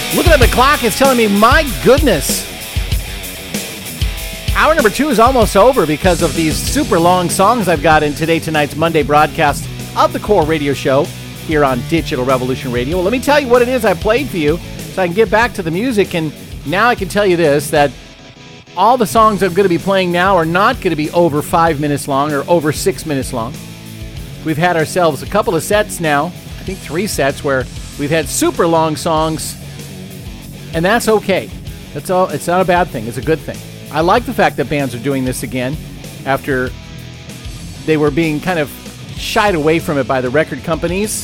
Looking at the clock, it's telling me, my goodness. Hour number 2 is almost over because of these super long songs I've got in tonight's Monday broadcast of the Core Radio Show here on Digital Revolution Radio. Well, let me tell you what it is I played for you so I can get back to the music. And now I can tell you this, that all the songs I'm going to be playing now are not going to be over 5 minutes long or over 6 minutes long. We've had ourselves a couple of sets now, I think 3 sets, where we've had super long songs, and that's okay. That's all. It's not a bad thing. It's a good thing. I like the fact that bands are doing this again after they were being kind of shied away from it by the record companies.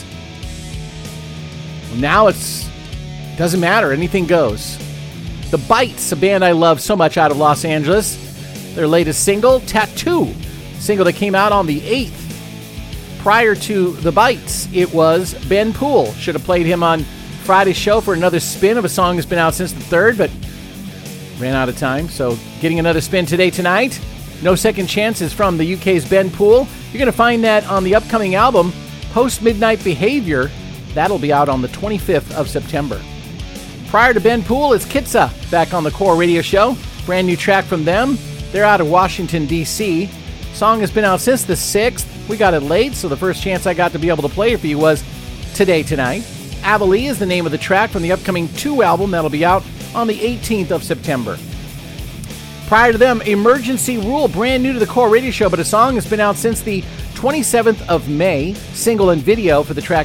Now doesn't matter. Anything goes. The Bites, a band I love so much out of Los Angeles. Their latest single, Tattoo. Single that came out on the 8th. Prior to The Bites, it was Ben Poole. Should have played him on Friday's show for another spin of a song that's been out since the 3rd, but ran out of time. So getting another spin tonight. No Second Chances from the UK's Ben Poole. You're going to find that on the upcoming album, Post Midnight Behavior. That'll be out on the 25th of September. Prior to Ben Poole, it's Kitsa back on the Core Radio Show. Brand new track from them. They're out of Washington, D.C. Song has been out since the 6th. We got it late, so the first chance I got to be able to play it for you was tonight. Avalee is the name of the track from the upcoming 2 album that'll be out on the 18th of September. Prior to them, Emergency Rule, brand new to the Core Radio Show, but a song has been out since the 27th of May. Single and video for the track